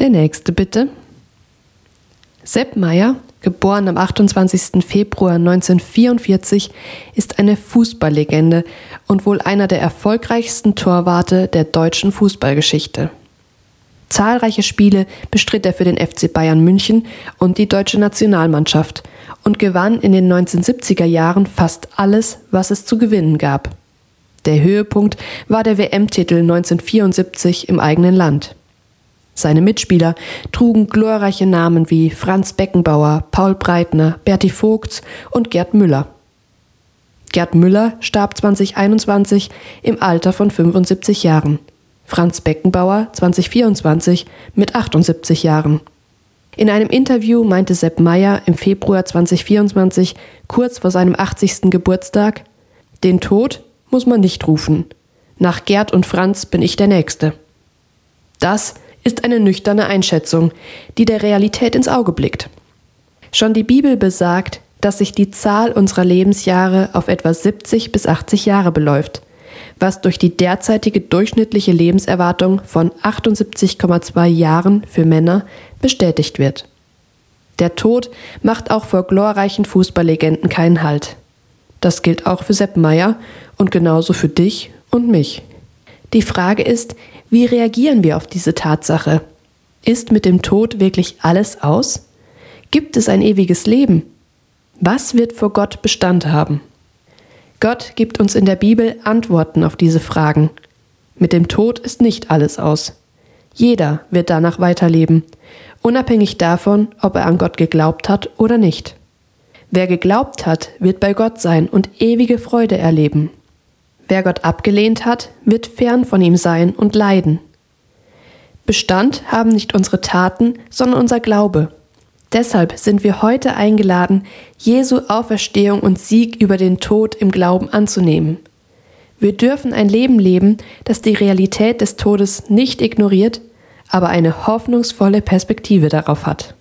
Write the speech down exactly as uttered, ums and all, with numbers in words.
Der nächste bitte. Sepp Maier, geboren am achtundzwanzigsten Februar neunzehnhundertvierundvierzig, ist eine Fußballlegende und wohl einer der erfolgreichsten Torwarte der deutschen Fußballgeschichte. Zahlreiche Spiele bestritt er für den F C Bayern München und die deutsche Nationalmannschaft und gewann in den neunzehnhundertsiebziger Jahren fast alles, was es zu gewinnen gab. Der Höhepunkt war der W M-Titel neunzehnhundertvierundsiebzig im eigenen Land. Seine Mitspieler trugen glorreiche Namen wie Franz Beckenbauer, Paul Breitner, Berti Vogts und Gerd Müller. Gerd Müller starb zweitausendeinundzwanzig im Alter von fünfundsiebzig Jahren. Franz Beckenbauer zweitausendvierundzwanzig mit achtundsiebzig Jahren. In einem Interview meinte Sepp Maier im Februar zweitausendvierundzwanzig, kurz vor seinem achtzigsten Geburtstag, den Tod muss man nicht rufen. Nach Gerd und Franz bin ich der Nächste. Das ist eine nüchterne Einschätzung, die der Realität ins Auge blickt. Schon die Bibel besagt, dass sich die Zahl unserer Lebensjahre auf etwa siebzig bis achtzig Jahre beläuft, was durch die derzeitige durchschnittliche Lebenserwartung von achtundsiebzig Komma zwei Jahren für Männer bestätigt wird. Der Tod macht auch vor glorreichen Fußballlegenden keinen Halt. Das gilt auch für Sepp Maier und genauso für dich und mich. Die Frage ist, wie reagieren wir auf diese Tatsache? Ist mit dem Tod wirklich alles aus? Gibt es ein ewiges Leben? Was wird vor Gott Bestand haben? Gott gibt uns in der Bibel Antworten auf diese Fragen. Mit dem Tod ist nicht alles aus. Jeder wird danach weiterleben, unabhängig davon, ob er an Gott geglaubt hat oder nicht. Wer geglaubt hat, wird bei Gott sein und ewige Freude erleben. Wer Gott abgelehnt hat, wird fern von ihm sein und leiden. Bestand haben nicht unsere Taten, sondern unser Glaube. Deshalb sind wir heute eingeladen, Jesu Auferstehung und Sieg über den Tod im Glauben anzunehmen. Wir dürfen ein Leben leben, das die Realität des Todes nicht ignoriert, aber eine hoffnungsvolle Perspektive darauf hat.